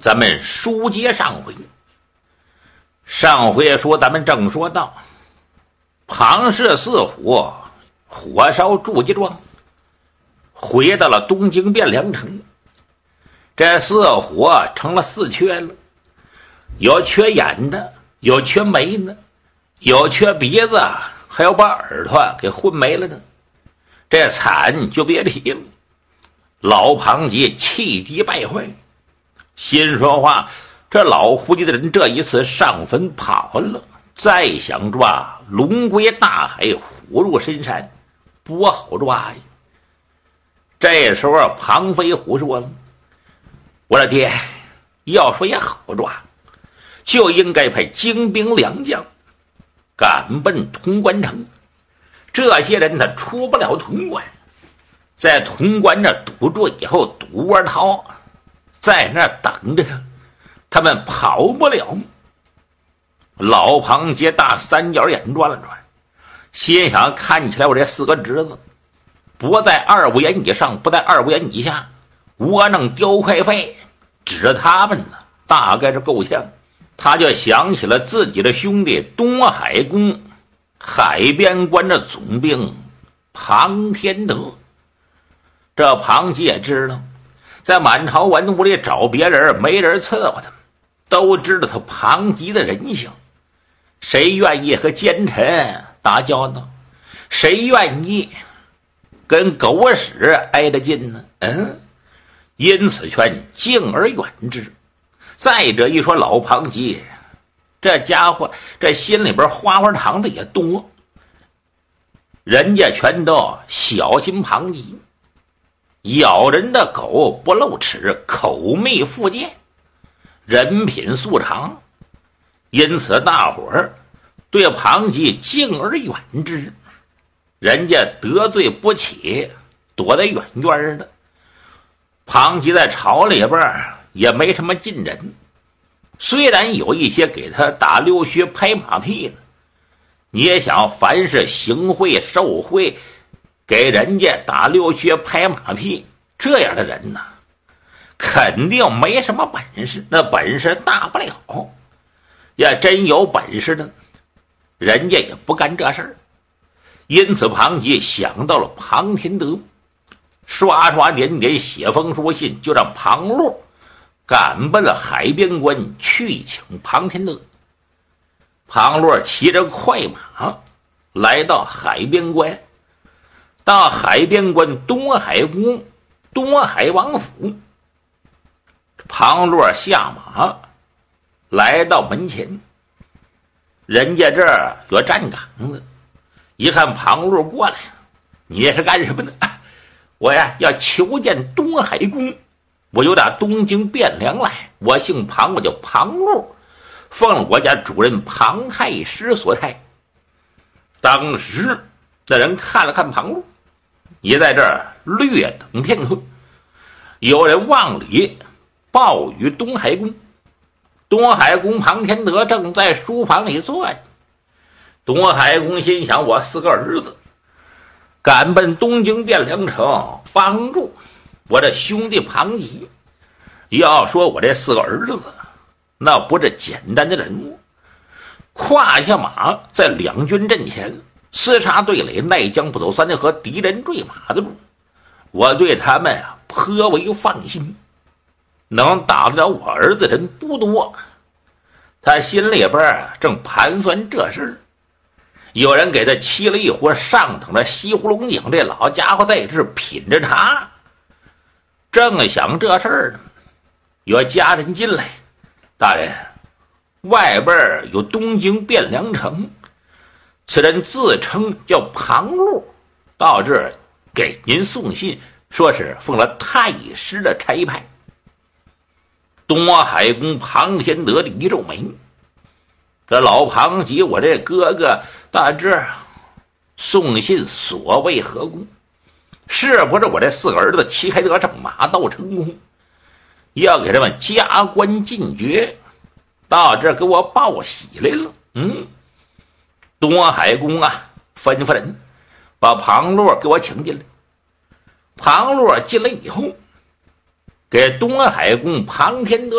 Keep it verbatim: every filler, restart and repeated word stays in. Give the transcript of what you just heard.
咱们书接上回，上回说咱们正说到，庞氏四虎火烧祝家庄，回到了东京汴梁城。这四虎成了四缺了，有缺眼的，有缺眉的，有缺鼻子，还有把耳朵给混没了的。这惨就别提了。老庞吉气急败坏，心说话，这老狐狸的人这一次上坟跑了，再想抓龙归大海，虎入深山，不好抓呀。这时候庞飞虎说了，我说爹，要说也好抓，就应该派精兵良将赶奔潼关城。这些人他出不了潼关，在潼关这堵住以后，堵窝涛在那等着他，他们跑不了。老庞杰大三角眼转了转，心想看起来我这四个侄子不在二五眼以上，不在二五眼以下，窝囊雕块肺，指着他们呢，大概是够呛。他就想起了自己的兄弟东海公海边关的总兵庞天德。这庞吉也知道，在满朝文武里找别人没人伺候他，都知道他庞吉的人性，谁愿意和奸臣打交道，谁愿意跟狗屎挨着近呢？嗯，因此劝敬而远之。再者一说老庞吉这家伙这心里边花花肠子也多，人家全都小心庞吉，咬人的狗不露齿，口蜜腹剑，人品素常，因此大伙儿对庞吉敬而远之，人家得罪不起，躲得远远的。庞吉在朝里边也没什么近人，虽然有一些给他打溜须拍马屁的，你也想凡是行贿受贿给人家打溜须拍马屁这样的人呢，肯定没什么本事，那本事大不了。要真有本事的，人家也不干这事儿。因此庞吉想到了庞天德，刷刷点点写封书信，就让庞禄赶奔了海边关去请庞天德。庞禄骑着快马来到海边关，到海边关东海宫东海王府，庞禄下马来到门前，人家这儿有站岗子，一看庞禄过来，你是干什么的？我呀要求见东海公，我有打东京汴梁来，我姓庞，我叫庞禄，奉了我家主人庞太师所差。当时那人看了看庞禄，也在这儿略等片刻，有人往里报与东海公。东海公庞天德正在书房里坐着。东海公心想，我四个儿子赶奔东京汴梁城，帮助我这兄弟庞吉。要说我这四个儿子那不是简单的人物，胯下马在两军阵前厮杀对垒，奈将不走三和敌人坠马的路，我对他们啊颇为放心，能打得了我儿子人不多。他心里边正盘算这事，有人给他沏了一壶上等的西湖龙井，这老家伙在这品着茶，正想这事儿呢，有家人进来，大人，外边有东京汴梁城，此人自称叫庞禄，到这儿给您送信，说是奉了太师的差派。东海公庞天德一皱眉，这老庞吉，我这哥哥大致送信所谓何故？是不是我这四个儿子旗开得胜，马到成功，要给他们加官进爵，到这给我报喜来了？嗯，东海公啊，吩咐人把庞禄给我请进来。庞禄进来以后，给东海公庞天德